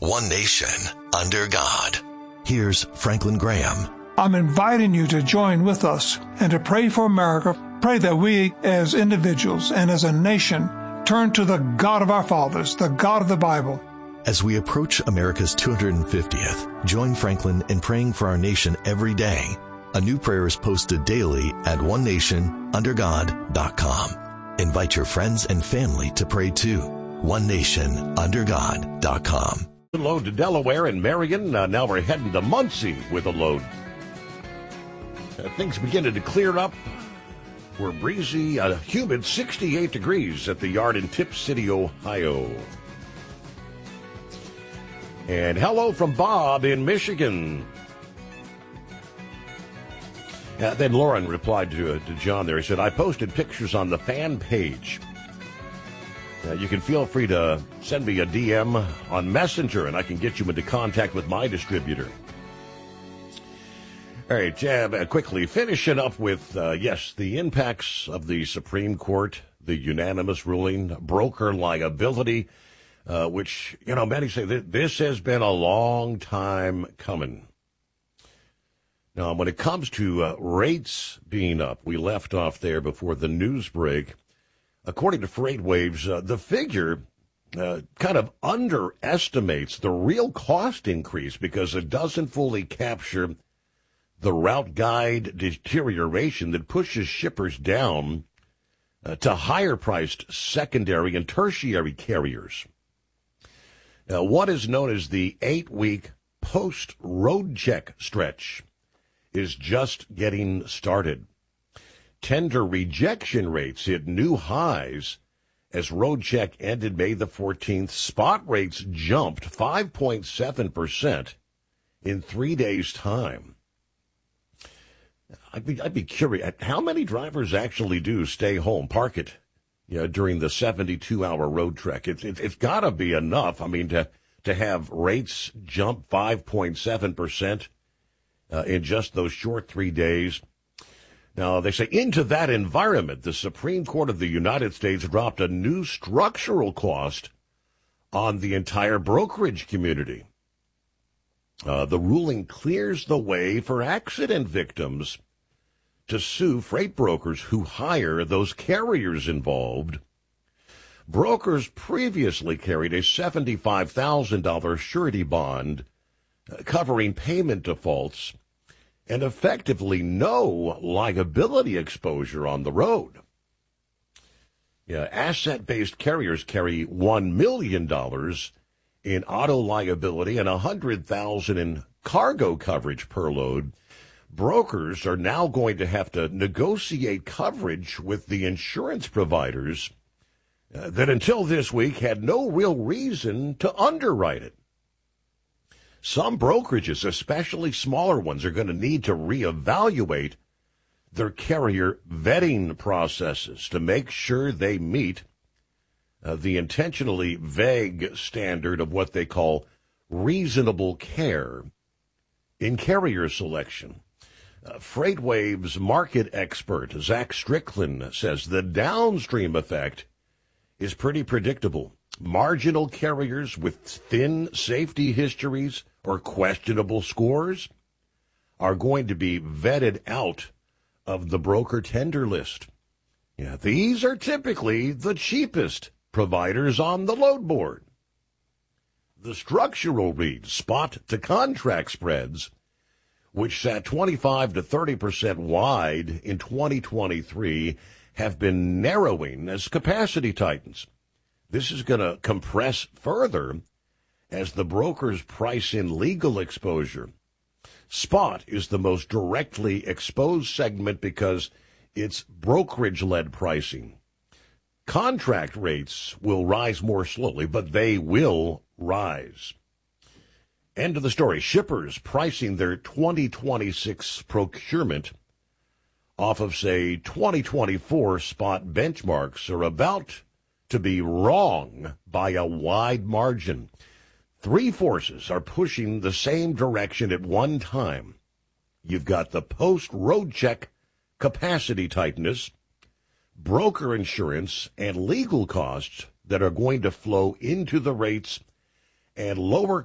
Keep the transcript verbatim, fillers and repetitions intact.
One nation, under God. Here's Franklin Graham. I'm inviting you to join with us and to pray for America. Pray that we as individuals and as a nation turn to the God of our fathers, the God of the Bible. As we approach America's two hundred fiftieth, join Franklin in praying for our nation every day. A new prayer is posted daily at one nation under god dot com. Invite your friends and family to pray too. one nation under god dot com. Load to Delaware and Marion. Uh, now we're heading to Muncie with a load. Uh, things beginning to clear up. We're breezy, uh, humid, sixty-eight degrees at the yard in Tip City, Ohio. And hello from Bob in Michigan. Uh, then Lauren replied to, uh, to John there. He said, I posted pictures on the fan page. Uh, you can feel free to send me a D M on Messenger, and I can get you into contact with my distributor. All right, uh, quickly, finishing up with, uh, yes, the impacts of the Supreme Court, the unanimous ruling, broker liability, uh, which, you know, many say th- this has been a long time coming. Now, when it comes to uh, rates being up, we left off there before the news break. According to FreightWaves, uh, the figure uh, kind of underestimates the real cost increase because it doesn't fully capture the route guide deterioration that pushes shippers down uh, to higher-priced secondary and tertiary carriers. Now, what is known as the eight-week post-road check stretch is just getting started. Tender rejection rates hit new highs as road check ended May the fourteenth. Spot rates jumped five point seven percent in three days' time. I'd be, I'd be curious, how many drivers actually do stay home, park it, you know, during the seventy-two hour road trek? It's, it's, it's got to be enough, I mean, to, to have rates jump five point seven percent uh, in just those short three days. Now, they say into that environment, the Supreme Court of the United States dropped a new structural cost on the entire brokerage community. Uh, the ruling clears the way for accident victims to sue freight brokers who hire those carriers involved. Brokers previously carried a seventy-five thousand dollars surety bond uh, covering payment defaults and effectively no liability exposure on the road. Yeah, asset-based carriers carry one million dollars in auto liability and one hundred thousand dollars in cargo coverage per load. Brokers are now going to have to negotiate coverage with the insurance providers uh, that until this week had no real reason to underwrite it. Some brokerages, especially smaller ones, are going to need to reevaluate their carrier vetting processes to make sure they meet uh, the intentionally vague standard of what they call reasonable care in carrier selection. Uh, FreightWaves market expert Zach Strickland says the downstream effect is pretty predictable. Marginal carriers with thin safety histories or questionable scores are going to be vetted out of the broker tender list. Yeah, these are typically the cheapest providers on the load board. The structural read, spot to contract spreads, which sat twenty-five to thirty percent wide in twenty twenty-three, have been narrowing as capacity tightens. This is going to compress further as the brokers price in legal exposure. Spot is the most directly exposed segment because it's brokerage-led pricing. Contract rates will rise more slowly, but they will rise. End of the story. Shippers pricing their twenty twenty-six procurement off of, say, twenty twenty-four spot benchmarks are about to be wrong by a wide margin. Three forces are pushing the same direction at one time. You've got the post-road check capacity tightness, broker insurance, and legal costs that are going to flow into the rates, and lower